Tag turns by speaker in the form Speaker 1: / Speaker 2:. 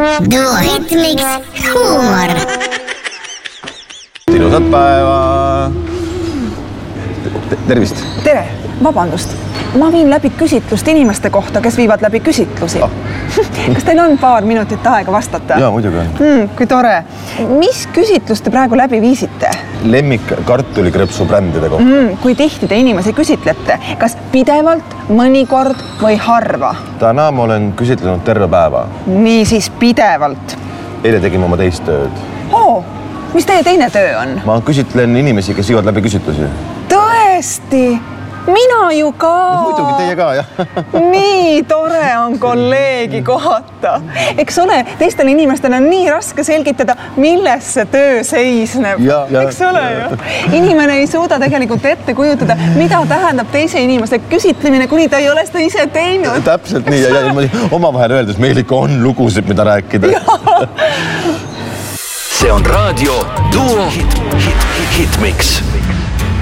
Speaker 1: Duo Hitmix huumor.
Speaker 2: Ilusat päeva. Tervist.
Speaker 3: Tere, vabandust. Ma viin läbi küsitlust inimeste kohta, kes viivad läbi küsitlusi. Kas teil on paar minutit aega vastata?
Speaker 2: Jaa, muidugi on.
Speaker 3: Kui tore. Mis küsitlust te praegu läbi viisite?
Speaker 2: Lemmik kartulikrõpsu brändide kohta.
Speaker 3: Kui tihti te inimesi küsitlete? Kas pidevalt, mõnikord või harva?
Speaker 2: Täna ma olen küsitlenud terve päeva.
Speaker 3: Nii siis pidevalt.
Speaker 2: Eile tegime oma teist tööd.
Speaker 3: Mis teie teine töö on?
Speaker 2: Ma küsitlen inimesi, kes viivad läbi küsitlusi.
Speaker 3: Tõesti? Mina ju ka.
Speaker 2: Muidugi teie ka, jah.
Speaker 3: Nii tore on kolleegi kohata. Eks ole, teistel inimestel on nii raske selgitada, milles see töö seisneb. Eks ole ju? Inimene ei suuda tegelikult ette kujutada, mida tähendab teise inimese küsitlemine, kuni ta ei ole seda ise teinud.
Speaker 2: Täpselt nii. Ja omavahel öeldes meil ikka on lugusid, mida rääkida.
Speaker 4: See on raadio Duo Hitmix.